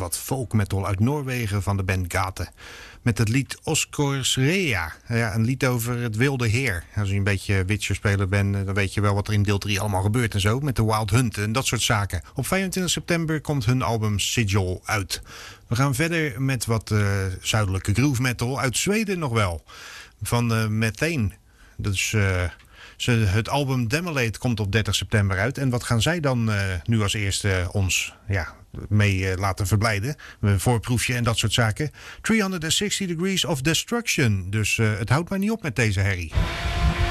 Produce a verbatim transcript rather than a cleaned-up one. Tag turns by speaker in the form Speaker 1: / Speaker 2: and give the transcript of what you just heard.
Speaker 1: wat folk metal uit Noorwegen van de band Gate. Met het lied Oscars Rea. Ja, een lied over het wilde heer. Als je een beetje Witcher-speler bent, dan weet je wel wat er in deel drie allemaal gebeurt en zo. Met de Wild Hunt en dat soort zaken. Op vijfentwintig september komt hun album Sigil uit. We gaan verder met wat uh, zuidelijke groove metal. Uit Zweden nog wel. Van uh, Methane. Dus uh, ze, het album Demolate komt op dertig september uit. En wat gaan zij dan uh, nu als eerste uh, ons ja, mee uh, laten verblijden? Een voorproefje en dat soort zaken. driehonderdzestig Degrees of Destruction. Dus uh, het houdt mij niet op met deze herrie.